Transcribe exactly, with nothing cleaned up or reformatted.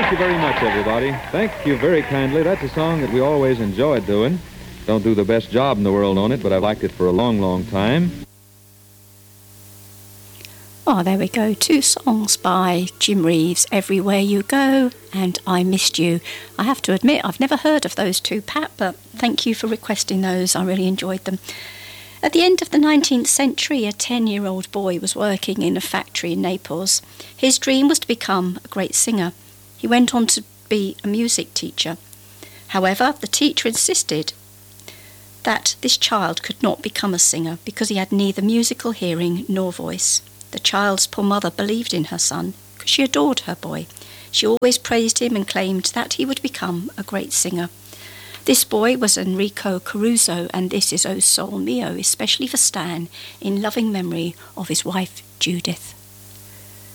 thank you very much, everybody. Thank you very kindly. That's a song that we always enjoyed doing. Don't do the best job in the world on it, but I've liked it for a long, long time. Oh, there we go. Two songs by Jim Reeves, Everywhere You Go and I Missed You. I have to admit, I've never heard of those two, Pat, but thank you for requesting those. I really enjoyed them. At the end of the nineteenth century, a ten-year-old boy was working in a factory in Naples. His dream was to become a great singer. He went on to be a music teacher. However, the teacher insisted that this child could not become a singer because he had neither musical hearing nor voice. The child's poor mother believed in her son because she adored her boy. She always praised him and claimed that he would become a great singer. This boy was Enrico Caruso, and this is O Sol Mio, especially for Stan, in loving memory of his wife, Judith.